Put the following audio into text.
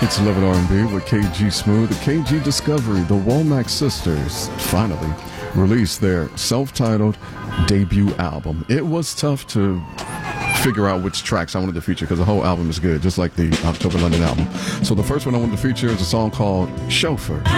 It's Love and R&B with KG Smooth. The KG Discovery, the Womack sisters, finally released their self-titled debut album. It was tough to figure out which tracks I wanted to feature because the whole album is good, just like the October London album. So the first one I wanted to feature is a song called Chauffeur.